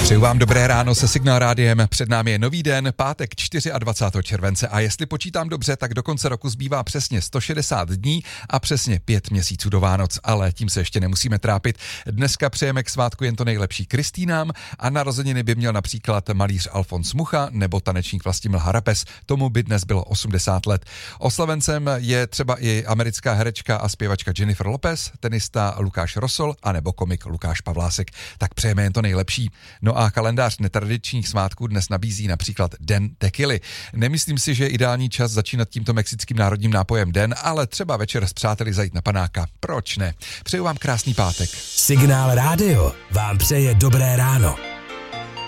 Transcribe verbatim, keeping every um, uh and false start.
Přeju vám dobré ráno se Signál Rádiem. Před námi je nový den, pátek dvacátého čtvrtého července a jestli počítám dobře, tak do konce roku zbývá přesně sto šedesát dní a přesně pět měsíců do Vánoc, ale tím se ještě nemusíme trápit. Dneska přejeme k svátku jen to nejlepší Kristýnám a narozeniny by měl například malíř Alfons Mucha nebo tanečník Vlastimil Harapes, tomu by dnes bylo osmdesát let. Oslavencem je třeba i americká herečka a zpěvačka Jennifer Lopez, tenista Lukáš Rosol a nebo komik Lukáš Pavlásek. Tak přejeme jen to nejlepší. No a kalendář netradičních svátků dnes nabízí například Den tekily. Nemyslím si, že je ideální čas začínat tímto mexickým národním nápojem den, ale třeba večer s přáteli zajít na panáka. Proč ne? Přeju vám krásný pátek. Signál Rádio vám přeje dobré ráno.